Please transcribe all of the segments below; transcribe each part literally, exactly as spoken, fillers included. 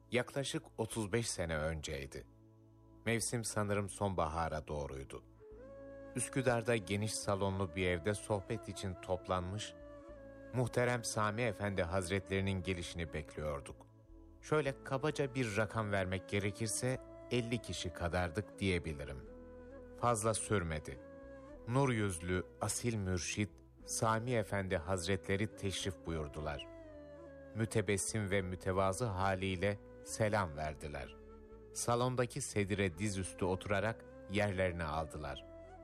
Yaklaşık otuz beş sene önceydi. Mevsim sanırım sonbahara doğruydu. Üsküdar'da geniş salonlu bir evde sohbet için toplanmış, muhterem Sami Efendi Hazretlerinin gelişini bekliyorduk. Şöyle kabaca bir rakam vermek gerekirse elli kişi kadardık diyebilirim. Fazla sürmedi. Nur yüzlü, asil mürşit Sami Efendi Hazretleri teşrif buyurdular. Mütebessim ve mütevazı haliyle selam verdiler. Salondaki sedire dizüstü oturarak yerlerini aldılar.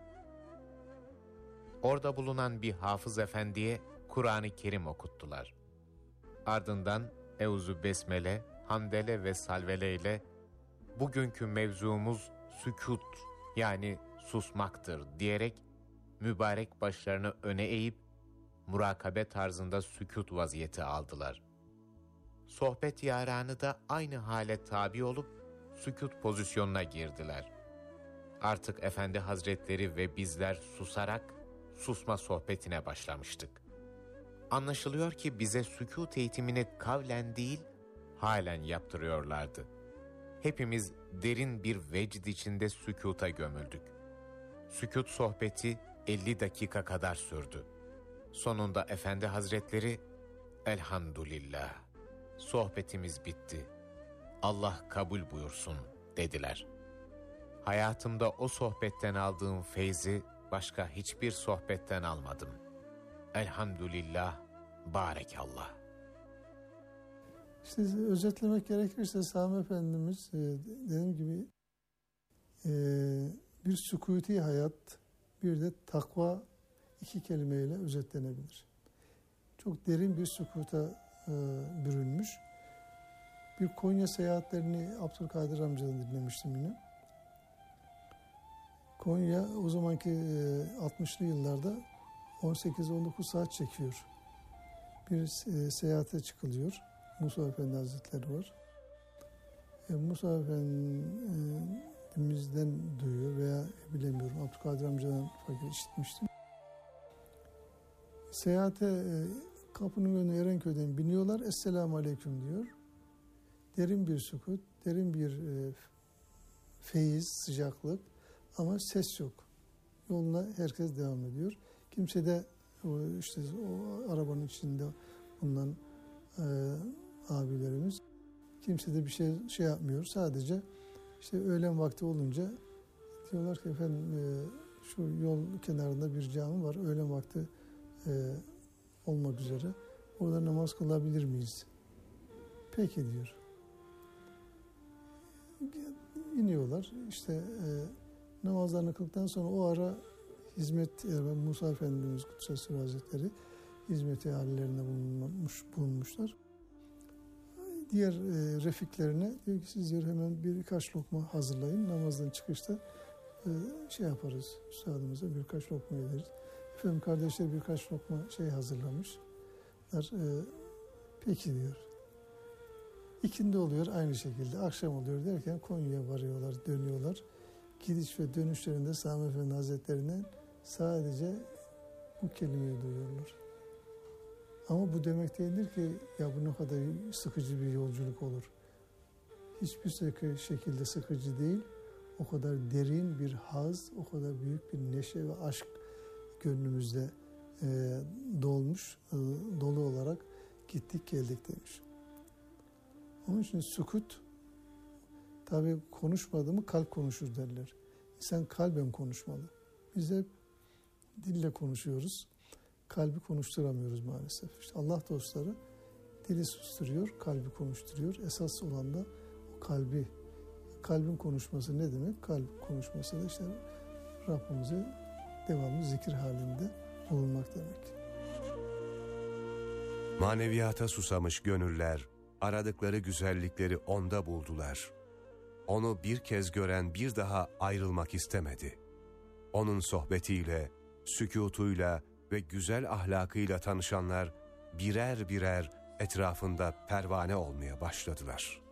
Orada bulunan bir hafız efendiye Kur'an-ı Kerim okuttular. Ardından Eûzü Besmele, Hamdele ve Salvele ile bugünkü mevzumuz sükût yani susmaktır diyerek mübarek başlarını öne eğip murakabe tarzında sükût vaziyeti aldılar. Sohbet yaranı da aynı hale tabi olup sükût pozisyonuna girdiler. Artık Efendi Hazretleri ve bizler susarak susma sohbetine başlamıştık. Anlaşılıyor ki bize sükût eğitimini kavlen değil, halen yaptırıyorlardı. Hepimiz derin bir vecd içinde sükûta gömüldük. Sükût sohbeti elli dakika kadar sürdü. Sonunda Efendi Hazretleri, "Elhamdülillah, sohbetimiz bitti. Allah kabul buyursun," dediler. Hayatımda o sohbetten aldığım feyzi başka hiçbir sohbetten almadım. Elhamdülillah, barekallah. İşte özetlemek gerekirse Sami Efendimiz e, dediğim gibi e, bir sükuti hayat, bir de takva iki kelimeyle özetlenebilir. Çok derin bir sükuta e, bürünmüş. Bir Konya seyahatlerini Abdülkadir amcadan dinlemiştim yine. Konya o zamanki e, altmışlı yıllarda on sekiz on dokuz saat çekiyor. Bir e, seyahate çıkılıyor. Musa Efendi Hazretleri var. E, Musa Efendimiz'den duyuyor veya bilemiyorum Abdülkadir amcadan fakir işitmiştim. Seyahate e, kapının önüne Erenköy'den biniyorlar. Esselamu Aleyküm diyor. Derin bir sükût, derin bir e, feyiz, sıcaklık ama ses yok. Yoluna herkes devam ediyor. Kimse de o, işte o arabanın içinde bulunan e, abilerimiz kimse de bir şey şey yapmıyor. Sadece işte öğlen vakti olunca diyorlar ki efendim e, şu yol kenarında bir cami var. Öğlen vakti e, olmak üzere. Orada namaz kılabilir miyiz? Peki diyor. İniyorlar. İşte e, namazlarını kıldıktan sonra o ara hizmet yani Musa Efendimiz Kutsal Hazretleri hizmeti hallerinde bulunmuş, bulunmuşlar. Diğer e, refiklerine diyor ki siz diyor hemen birkaç lokma hazırlayın. Namazdan çıkışta e, şey yaparız. Üstadımıza birkaç lokma ederiz. Efendim kardeşler birkaç lokma şey hazırlamışlar. E, peki diyor. İkindi oluyor aynı şekilde. Akşam oluyor derken Konya'ya varıyorlar, dönüyorlar. Gidiş ve dönüşlerinde Sami Efendi Hazretleri'nden sadece bu kelimeyi duyuyorlar. Ama bu demek değildir ki ya bu ne kadar sıkıcı bir yolculuk olur. Hiçbir şekilde sıkıcı değil. O kadar derin bir haz, o kadar büyük bir neşe ve aşk gönlümüzde e, dolmuş, e, dolu olarak gittik geldik demiş. Onun için sükût, tabii konuşmadı mı kalp konuşur derler. İnsan kalben konuşmalı. Biz hep dille konuşuyoruz. Kalbi konuşturamıyoruz maalesef. İşte Allah dostları dili susturuyor, kalbi konuşturuyor. Esas olan da o kalbi, kalbin konuşması ne demek? Kalp konuşması da işte Rabbimize devamlı zikir halinde bulunmak demek. Maneviyata susamış gönüller, aradıkları güzellikleri onda buldular. Onu bir kez gören bir daha ayrılmak istemedi. Onun sohbetiyle, sükûtuyla ve güzel ahlakıyla tanışanlar birer birer etrafında pervane olmaya başladılar.